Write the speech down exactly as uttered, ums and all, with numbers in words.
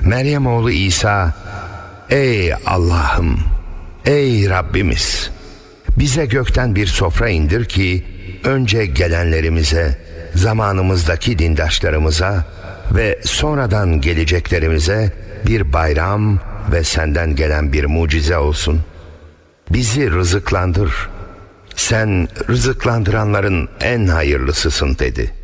Meryem oğlu İsa, ''Ey Allah'ım, ey Rabbimiz, bize gökten bir sofra indir ki önce gelenlerimize, zamanımızdaki dindaşlarımıza ve sonradan geleceklerimize bir bayram ve senden gelen bir mucize olsun. Bizi rızıklandır. Sen rızıklandıranların en hayırlısısın.'' dedi.